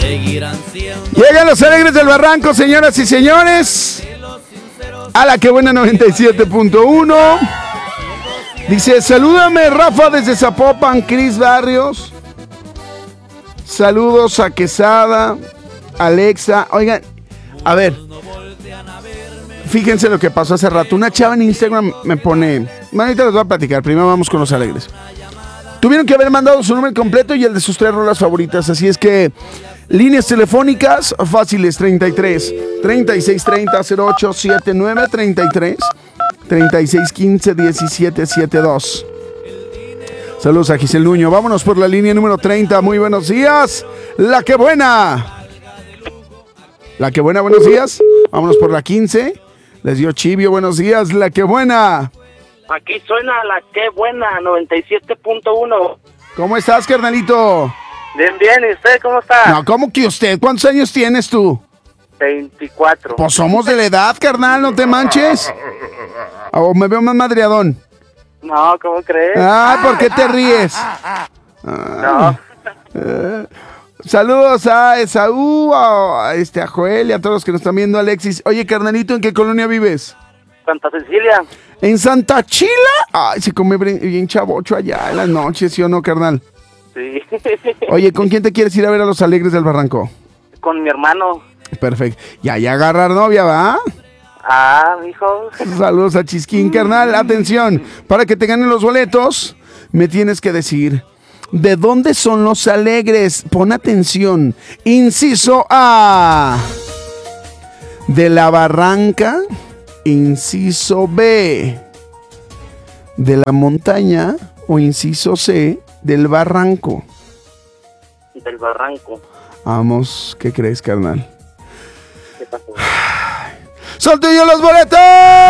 Llegan los alegres del Barranco, señoras y señores. A la que buena 97.1. Dice, salúdame Rafa desde Zapopan, Cris Barrios. Saludos a Quesada, Alexa. Oigan, a ver, fíjense lo que pasó hace rato. Una chava en Instagram me pone... Bueno, ahorita les voy a platicar, primero vamos con los alegres. Tuvieron que haber mandado su nombre completo y el de sus 3 rolas favoritas, así es que... Líneas telefónicas fáciles, 33 36 30 08 79 33 36 15 17 72. Saludos a Giselle Nuño. Vámonos por la línea número 30. Muy buenos días. La que buena. La que buena, buenos días. Vámonos por la 15. Les dio Chivio, buenos días. La que buena. Aquí suena la que buena, 97.1. ¿Cómo estás, carnalito? Bien, bien, ¿y usted cómo está? No, ¿cómo que usted? ¿Cuántos años tienes tú? 24. Pues somos de la edad, carnal, no te manches. ¿O me veo más madreadón? No, ¿cómo crees? Ah, ¿por qué te ríes? No. Saludos a Esaú, a Joel y a todos los que nos están viendo, Alexis. Oye, carnalito, ¿en qué colonia vives? Santa Cecilia. ¿En Santa Chila? Ay, se come bien chavocho allá en las noches, ¿sí o no, carnal? Sí. Oye, ¿con quién te quieres ir a ver a los alegres del Barranco? Con mi hermano. Perfecto. Ya agarrar novia, ¿va? Ah, mijo. Saludos a Chisquín, carnal. Atención, para que te ganen los boletos, me tienes que decir, ¿de dónde son los alegres? Pon atención. Inciso A, de la Barranca. Inciso B, de la montaña. O inciso C, del Barranco. Del Barranco. Vamos, ¿qué crees, carnal? ¿Qué pasó? ¡Son tuyos los boletos!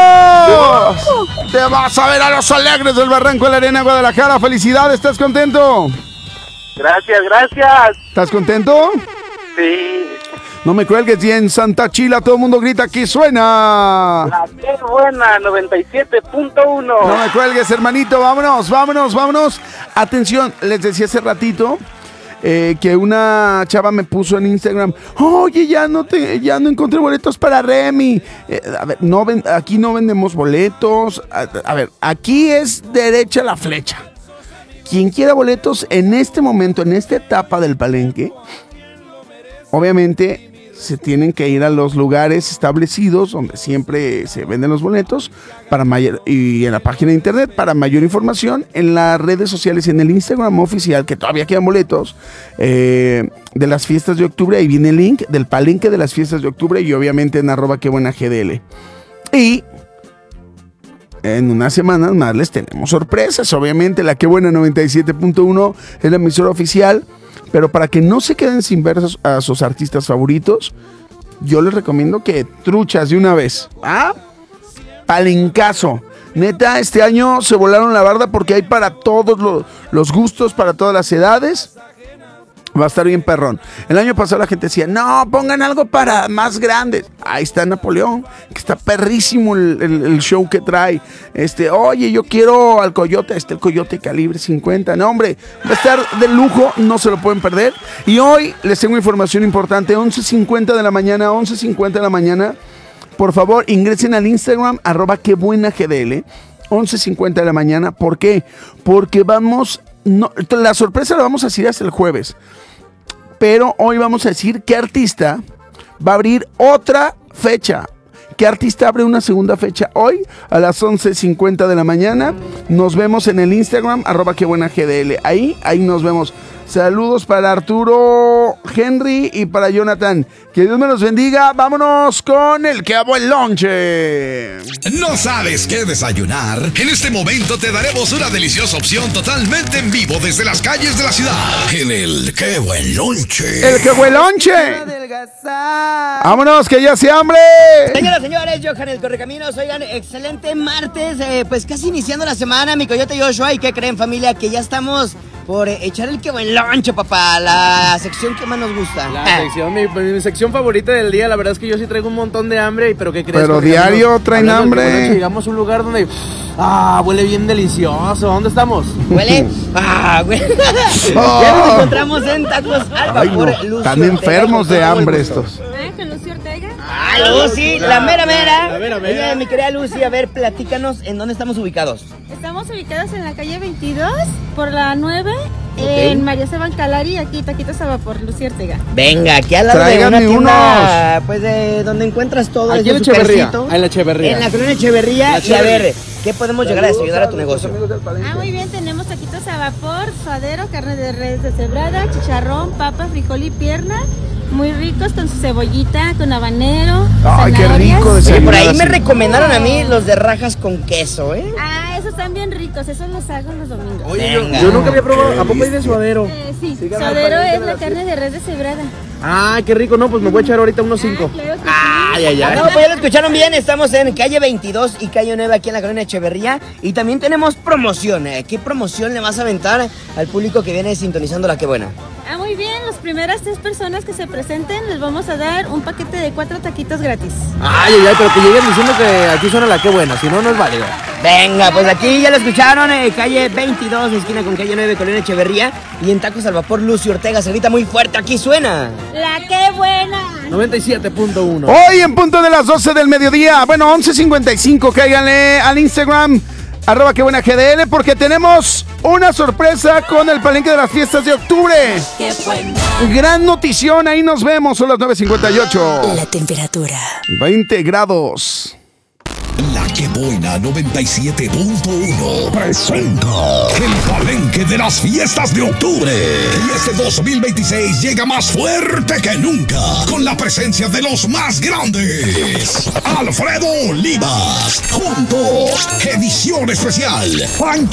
Te vas a ver a los alegres del Barranco en la Arena Guadalajara. ¡Felicidades! ¿Estás contento? Gracias, gracias. ¿Estás contento? Sí. No me cuelgues, y en Santa Chila todo el mundo grita, ¡aquí suena! La que buena, 97.1. No me cuelgues, hermanito, vámonos. Atención, les decía hace ratito que una chava me puso en Instagram, oye, ya no encontré boletos para Remy. A ver, aquí no vendemos boletos. A ver, aquí es derecha la flecha. Quien quiera boletos en este momento, en esta etapa del palenque, obviamente se tienen que ir a los lugares establecidos donde siempre se venden los boletos y en la página de internet. Para mayor información, en las redes sociales, en el Instagram oficial, que todavía quedan boletos de las fiestas de octubre. Ahí viene el link del palenque de las fiestas de octubre y obviamente en @quebuenagdl. Y en unas semanas más les tenemos sorpresas. Obviamente la Que Buena 97.1 es la emisora oficial. Pero para que no se queden sin ver a sus artistas favoritos, yo les recomiendo que truchas de una vez. ¿Ah? Palencazo. Neta, este año se volaron la barda porque hay para todos los gustos, para todas las edades. Va a estar bien perrón. El año pasado la gente decía, no, pongan algo para más grandes. Ahí está Napoleón, que está perrísimo el show que trae. Oye, yo quiero al Coyote, el Coyote calibre 50. No, hombre, va a estar de lujo, no se lo pueden perder. Y hoy les tengo información importante, 11:50 de la mañana. Por favor, ingresen al Instagram, @quebuenagdl, 11:50 de la mañana. ¿Por qué? Porque la sorpresa la vamos a decir hasta el jueves. Pero hoy vamos a decir qué artista va a abrir otra fecha. ¿Qué artista abre una segunda fecha hoy a las 11:50 de la mañana? Nos vemos en el Instagram, @quebuenagdl. Ahí nos vemos. Saludos para Arturo, Henry y para Jonathan. Que Dios me los bendiga. Vámonos con el que hago el lonche. ¿No sabes qué desayunar? En este momento te daremos una deliciosa opción totalmente en vivo desde las calles de la ciudad. En el Qué Buen Lonche. El que hago el lonche. Vámonos, que ya se hambre. Señoras, señores, Johan el Correcaminos. Oigan, excelente martes. Pues casi iniciando la semana, mi Coyote Joshua. ¿Y qué creen, familia? Que ya estamos por echar el qué buen lonche, papá. La sección que más nos gusta. Mi sección favorita del día. La verdad es que yo sí traigo un montón de hambre. ¿Pero qué crees? Pero diario traen hambre. Llegamos a un lugar donde... huele bien delicioso. ¿Dónde estamos? ¿Huele? Huele. Ya nos encontramos en Tacos al Vapor. Lucy Están enfermos de hambre estos. ¿Con Lucy Ortega? Lucy, la mera mera. La mera mera. Oye, mi querida Lucy, a ver, platícanos en dónde estamos ubicados. Estamos ubicados en la calle 22, por la 9, en María Esteban Calari, aquí Taquitos a Vapor, Lucy Ortega. Venga, aquí al lado Tráigame de una tienda, pues de donde encuentras todo. Aquí en ese Echeverría. supercito. En la Echeverría. En la colonia Echeverría. Y a ver, ¿qué podemos llegar a desayunar a tu negocio? Muy bien, tenemos taquitos a vapor, suadero, carne de res deshebrada, chicharrón, papa, frijol y pierna. Muy ricos con su cebollita, con habanero. Ay, qué zanahorias. rico Oye, desayunar por ahí así. me recomendaron a mí los de rajas con queso, ¿eh? Esos están bien ricos, esos los hago los domingos. Oye, Venga. yo nunca había probado. ¿A poco hay de suadero? Sí, suadero es la carne de res deshebrada. Qué rico. No, pues me voy a echar ahorita unos 5. Claro que sí. No, pues ya lo escucharon bien, estamos en calle 22 y calle 9 aquí en la colonia Echeverría y también tenemos promoción. ¿Qué promoción le vas a aventar al público que viene sintonizando la que buena? Muy bien, las primeras 3 personas que se presenten les vamos a dar un paquete de 4 taquitos gratis. Pero que lleguen diciendo que aquí suena la que buena, si no, no es válido. Venga, pues aquí ya lo escucharon, calle 22, esquina con calle 9, colonia Echeverría y en Tacos al Vapor Lucy Ortega, se grita muy fuerte, aquí suena. ¡La que buena! 97.1. Hoy en punto de las 12 del mediodía, bueno, 11:55, cáiganle al Instagram, @que buena GDL, porque tenemos una sorpresa con el palenque de las fiestas de octubre. ¡Qué bueno! Gran notición, ahí nos vemos, son las 9:58. La temperatura. 20 grados. La que buena 97.1 presenta el palenque de las fiestas de octubre. Y este 2026 llega más fuerte que nunca, con la presencia de los más grandes. Alfredo Olivas, juntos, edición especial.